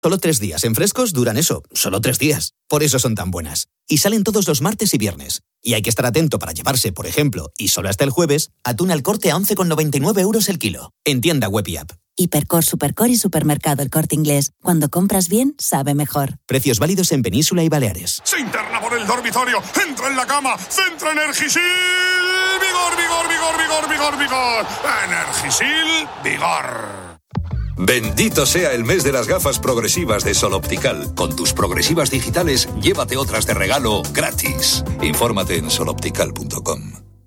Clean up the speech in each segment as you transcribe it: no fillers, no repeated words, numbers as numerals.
Solo 3 días. En Frescos duran eso, solo 3 días. Por eso son tan buenas. Y salen todos los martes y viernes. Y hay que estar atento para llevarse, por ejemplo, y solo hasta el jueves, atún al Corte a 11,99 € el kilo. En tienda web y app. Hipercor, Supercor y Supermercado El Corte Inglés. Cuando compras bien, sabe mejor. Precios válidos en Península y Baleares. Se interna por el dormitorio, entra en la cama, centra Energisil. Vigor, vigor, vigor, vigor, vigor, vigor. Energisil, vigor. Bendito sea el mes de las gafas progresivas de Sol Optical. Con tus progresivas digitales, llévate otras de regalo gratis. Infórmate en soloptical.com.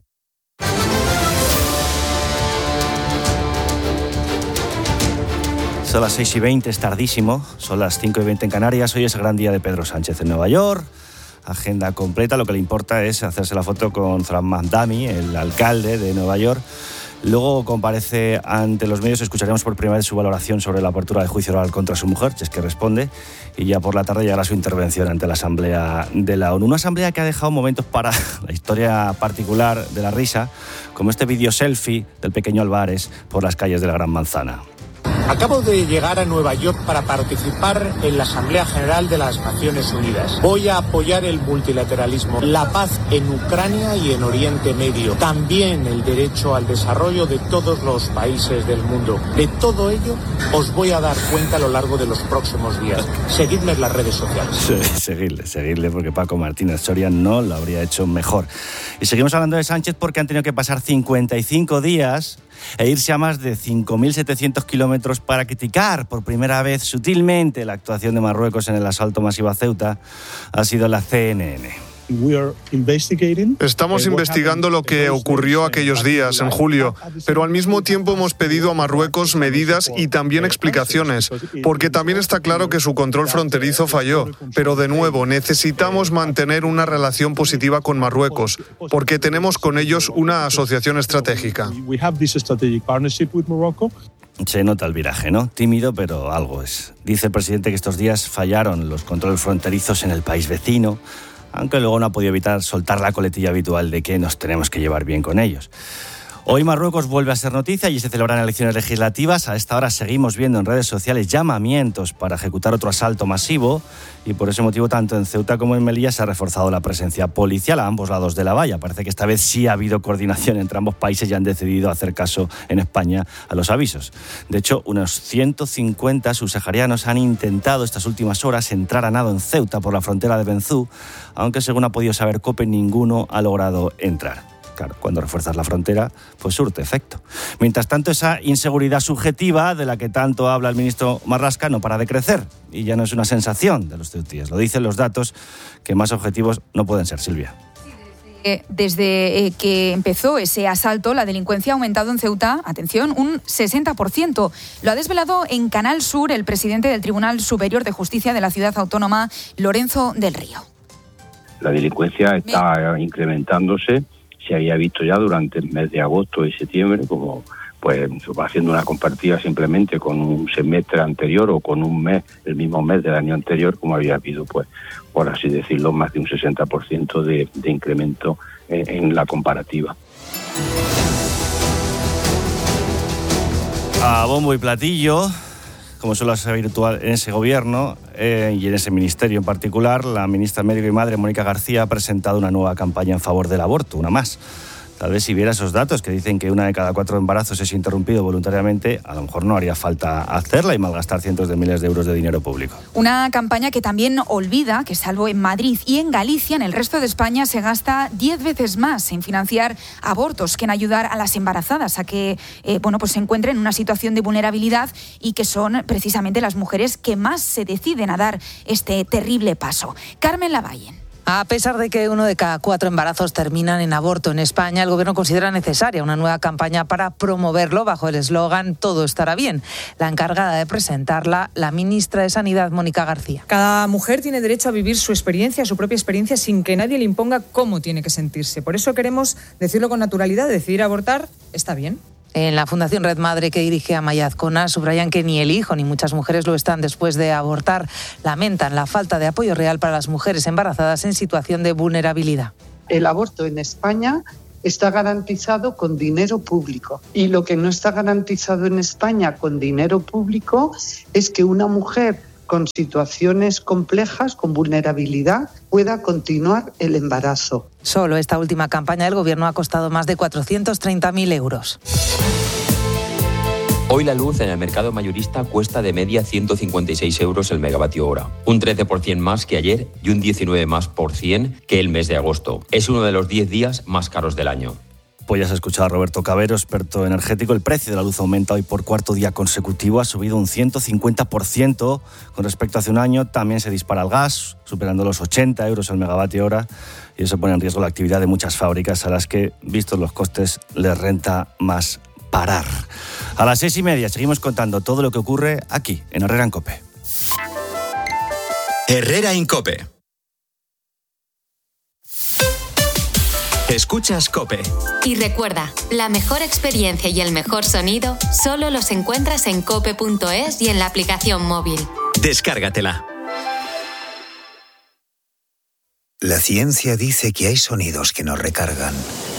Son las 6:20, es tardísimo. Son las 5:20 en Canarias. Hoy es el gran día de Pedro Sánchez en Nueva York. Agenda completa. Lo que le importa es hacerse la foto con Zoran Mamdani, el alcalde de Nueva York. Luego comparece ante los medios, escucharemos por primera vez su valoración sobre la apertura de juicio oral contra su mujer, si es que responde, y ya por la tarde llegará su intervención ante la Asamblea de la ONU. Una asamblea que ha dejado momentos para la historia particular de la risa, como este vídeo selfie del pequeño Álvarez por las calles de la Gran Manzana. Acabo de llegar a Nueva York para participar en la Asamblea General de las Naciones Unidas. Voy a apoyar el multilateralismo, la paz en Ucrania y en Oriente Medio, también el derecho al desarrollo de todos los países del mundo. De todo ello os voy a dar cuenta a lo largo de los próximos días. Seguidme en las redes sociales. Sí, seguidle, porque Paco Martínez Soria no lo habría hecho mejor. Y seguimos hablando de Sánchez porque han tenido que pasar 55 días e irse a más de 5.700 kilómetros para criticar por primera vez sutilmente la actuación de Marruecos en el asalto masivo a Ceuta. Ha sido la CNN. Estamos investigando lo que ocurrió aquellos días, en julio, pero al mismo tiempo hemos pedido a Marruecos medidas y también explicaciones, porque también está claro que su control fronterizo falló. Pero de nuevo, necesitamos mantener una relación positiva con Marruecos, porque tenemos con ellos una asociación estratégica. Se nota el viraje, ¿no? Tímido, pero algo es. Dice el presidente que estos días fallaron los controles fronterizos en el país vecino, aunque luego no ha podido evitar soltar la coletilla habitual de que nos tenemos que llevar bien con ellos. Hoy Marruecos vuelve a ser noticia y se celebran elecciones legislativas. A esta hora seguimos viendo en redes sociales llamamientos para ejecutar otro asalto masivo y por ese motivo tanto en Ceuta como en Melilla se ha reforzado la presencia policial a ambos lados de la valla. Parece que esta vez sí ha habido coordinación entre ambos países y han decidido hacer caso en España a los avisos. De hecho, unos 150 subsaharianos han intentado estas últimas horas entrar a nado en Ceuta por la frontera de Benzú, aunque según ha podido saber COPE ninguno ha logrado entrar. Claro, cuando refuerzas la frontera, pues surte efecto. Mientras tanto, esa inseguridad subjetiva de la que tanto habla el ministro Marlaska no para de crecer. Y ya no es una sensación de los ceutíes. Lo dicen los datos, que más objetivos no pueden ser, Silvia. Desde que empezó ese asalto, la delincuencia ha aumentado en Ceuta, atención, un 60%. Lo ha desvelado en Canal Sur el presidente del Tribunal Superior de Justicia de la ciudad autónoma, Lorenzo del Río. La delincuencia está incrementándose. Se había visto ya durante el mes de agosto y septiembre, como pues haciendo una comparativa simplemente con un semestre anterior o con un mes, el mismo mes del año anterior, como había habido, pues, por así decirlo, más de un 60% de incremento en la comparativa. A bombo y platillo, como suele ser habitual en ese gobierno y en ese ministerio en particular, la ministra Médico y Madre, Mónica García, ha presentado una nueva campaña en favor del aborto, una más. Tal vez si viera esos datos que dicen que 1 de cada 4 embarazos es interrumpido voluntariamente, a lo mejor no haría falta hacerla y malgastar cientos de miles de euros de dinero público. Una campaña que también olvida que salvo en Madrid y en Galicia, en el resto de España se gasta 10 veces más en financiar abortos que en ayudar a las embarazadas a que pues se encuentren en una situación de vulnerabilidad y que son precisamente las mujeres que más se deciden a dar este terrible paso. Carmen Lavalle. A pesar de que 1 de cada 4 embarazos terminan en aborto en España, el Gobierno considera necesaria una nueva campaña para promoverlo bajo el eslogan «Todo estará bien». La encargada de presentarla, la ministra de Sanidad, Mónica García. Cada mujer tiene derecho a vivir su experiencia, su propia experiencia, sin que nadie le imponga cómo tiene que sentirse. Por eso queremos decirlo con naturalidad, decidir abortar está bien. En la Fundación Red Madre, que dirige Amaya Azcona, subrayan que ni el hijo ni muchas mujeres lo están después de abortar. Lamentan la falta de apoyo real para las mujeres embarazadas en situación de vulnerabilidad. El aborto en España está garantizado con dinero público. Y lo que no está garantizado en España con dinero público es que una mujer con situaciones complejas, con vulnerabilidad, pueda continuar el embarazo. Solo esta última campaña del Gobierno ha costado más de 430.000 euros. Hoy la luz en el mercado mayorista cuesta de media 156 euros el megavatio hora, un 13% más que ayer y un 19% más que el mes de agosto. Es uno de los 10 días más caros del año. Pues ya se ha escuchado a Roberto Cabero, experto energético. El precio de la luz aumenta hoy por cuarto día consecutivo, ha subido un 150% con respecto a hace un año. También se dispara el gas, superando los 80 euros el megavatio hora, y eso pone en riesgo la actividad de muchas fábricas a las que, vistos los costes, les renta más parar. A las 6:30 seguimos contando todo lo que ocurre aquí, en Herrera en COPE. Herrera en COPE. Escuchas COPE. Y recuerda, la mejor experiencia y el mejor sonido solo los encuentras en cope.es y en la aplicación móvil. Descárgatela. La ciencia dice que hay sonidos que nos recargan.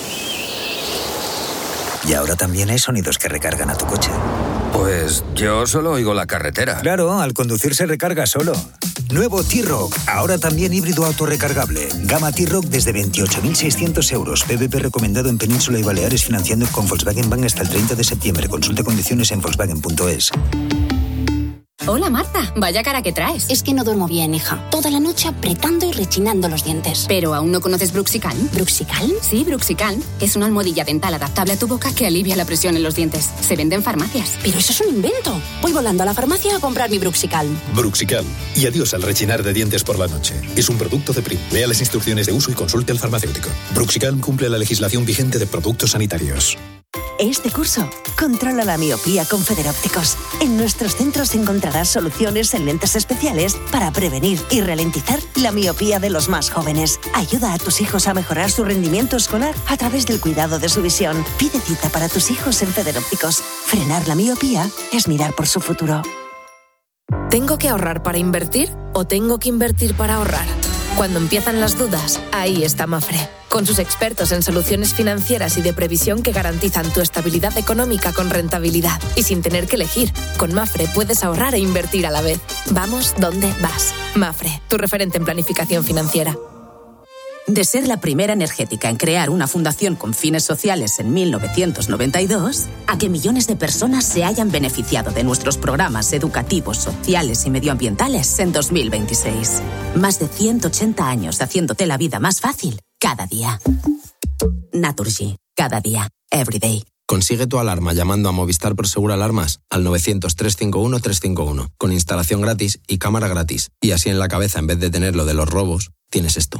Y ahora también hay sonidos que recargan a tu coche. Pues yo solo oigo la carretera. Claro, al conducir se recarga solo. Nuevo T-Roc, ahora también híbrido autorrecargable. Gama T-Roc desde 28.600 euros. PVP recomendado en Península y Baleares, financiando con Volkswagen Bank hasta el 30 de septiembre. Consulta condiciones en Volkswagen.es. Hola Marta, vaya cara que traes. Es que no duermo bien, hija. Toda la noche apretando y rechinando los dientes. ¿Pero aún no conoces Bruxicalm? ¿Bruxicalm? Sí, Bruxicalm. Es una almohadilla dental adaptable a tu boca que alivia la presión en los dientes. Se vende en farmacias. Pero eso es un invento. Voy volando a la farmacia a comprar mi Bruxicalm. Bruxicalm. Y adiós al rechinar de dientes por la noche. Es un producto de Prim. Lea las instrucciones de uso y consulte al farmacéutico. Bruxicalm cumple la legislación vigente de productos sanitarios. Este curso, controla la miopía con Federópticos. En nuestros centros encontrarás soluciones en lentes especiales para prevenir y ralentizar la miopía de los más jóvenes. Ayuda a tus hijos a mejorar su rendimiento escolar a través del cuidado de su visión. Pide cita para tus hijos en Federópticos. Frenar la miopía es mirar por su futuro. ¿Tengo que ahorrar para invertir o tengo que invertir para ahorrar? Cuando empiezan las dudas, ahí está Mafre, con sus expertos en soluciones financieras y de previsión que garantizan tu estabilidad económica con rentabilidad y sin tener que elegir. Con Mafre puedes ahorrar e invertir a la vez. Vamos donde vas. Mafre, tu referente en planificación financiera. De ser la primera energética en crear una fundación con fines sociales en 1992, a que millones de personas se hayan beneficiado de nuestros programas educativos, sociales y medioambientales en 2026. Más de 180 años haciéndote la vida más fácil cada día. Naturgy, cada día, every day. Consigue tu alarma llamando a Movistar Prosegur Alarmas al 900-351-351, con instalación gratis y cámara gratis. Y así en la cabeza, en vez de tener lo de los robos, tienes esto.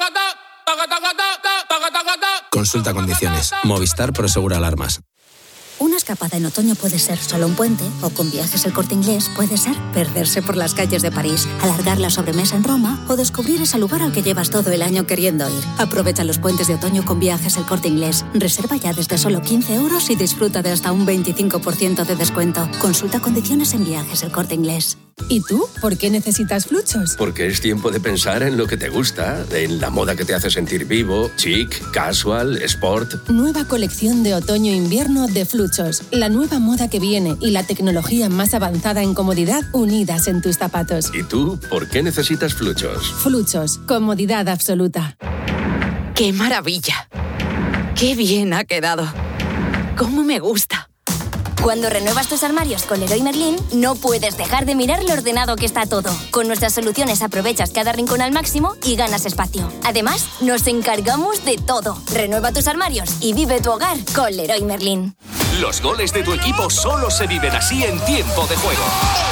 Consulta condiciones. Movistar Prosegur Alarmas. Una escapada en otoño puede ser solo un puente, o con Viajes El Corte Inglés puede ser perderse por las calles de París, alargar la sobremesa en Roma o descubrir ese lugar al que llevas todo el año queriendo ir. Aprovecha los puentes de otoño con Viajes El Corte Inglés. Reserva ya desde solo 15 euros y disfruta de hasta un 25% de descuento. Consulta condiciones en Viajes El Corte Inglés. ¿Y tú? ¿Por qué necesitas Fluchos? Porque es tiempo de pensar en lo que te gusta, en la moda que te hace sentir vivo, chic, casual, sport. Nueva colección de otoño-invierno de Fluchos. La nueva moda que viene y la tecnología más avanzada en comodidad unidas en tus zapatos. ¿Y tú? ¿Por qué necesitas Fluchos? Fluchos. Comodidad absoluta. ¡Qué maravilla! ¡Qué bien ha quedado! ¡Cómo me gusta! Cuando renuevas tus armarios con Leroy Merlin, no puedes dejar de mirar lo ordenado que está todo. Con nuestras soluciones aprovechas cada rincón al máximo y ganas espacio. Además, nos encargamos de todo. Renueva tus armarios y vive tu hogar con Leroy Merlin. Los goles de tu equipo solo se viven así en tiempo de juego.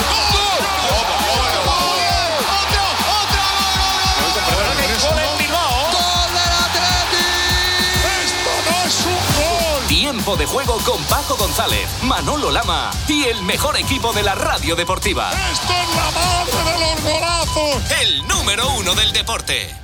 Tiempo de juego con Paco González, Manolo Lama y el mejor equipo de la radio deportiva. ¡Esto es la madre de los golazos! El número 1 del deporte.